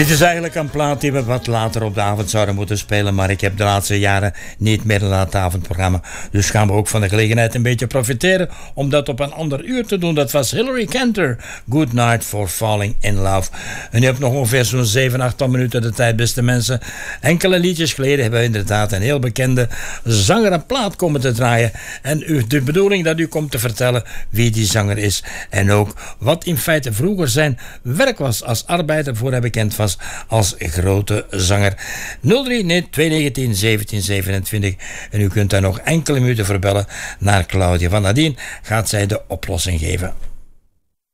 Dit is eigenlijk een plaat die we wat later op de avond zouden moeten spelen, maar ik heb de laatste jaren niet meer een laat avondprogramma. Dus gaan we ook van de gelegenheid een beetje profiteren om dat op een ander uur te doen. Dat was Hilary Cantor, Good Night for Falling in Love. En u hebt nog ongeveer zo'n 7-8 minuten de tijd, beste mensen. Enkele liedjes geleden hebben we inderdaad een heel bekende zanger een plaat komen te draaien. En de bedoeling dat u komt te vertellen wie die zanger is. En ook wat in feite vroeger zijn werk was als arbeider voor hij bekend was als grote zanger. 03219 1727 en u kunt daar nog enkele minuten voor bellen naar Claudia. Van nadien gaat zij de oplossing geven.